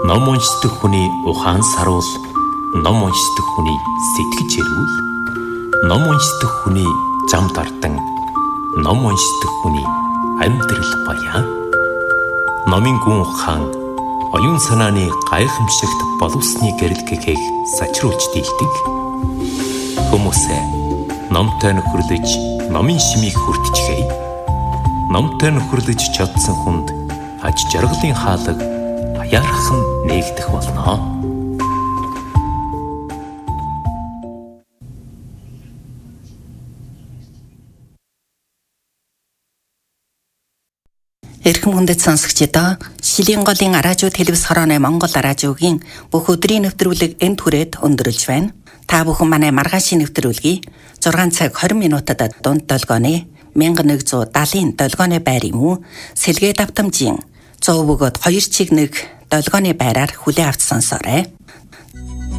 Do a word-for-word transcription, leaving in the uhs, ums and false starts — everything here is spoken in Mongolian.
Ном уншдаг хүний ухаан саруул, ном уншдаг хүний сэтгэж эрүүл, ном уншдаг хүний зам дардан, ном уншдаг хүний амьдрал баян. Номын гүн ухаан оюун санааны гайхамшигт боловсны гэрэлгэгийг сачруулж дийлдэг. Хүмүүсээ номтой нөхөрлөж, номын шимийг хүртчихээ. Номтой нөхөрлөж чадсан хүнд аж жаргалын хаалга аяархан нээгдэх болно. Эрхэм хүндэт сонсогчдоо, Шилийн голын радио телевиз хорооны Монгол радиогийн бүх өдрийн нэвтрүүлэг энд хүрээд өндөрлж байна. Та бүхэн манай маргаашийн нэвтрүүлгийг зургаан цаг хорин минутад дунд долгооны мянга нэгдүгээр долгооны байр юм уу? Сэлгээ давтамжийн сто бөгөөд хоёр чиг нэг долгооны байраар хүлээ авч сонсоорой.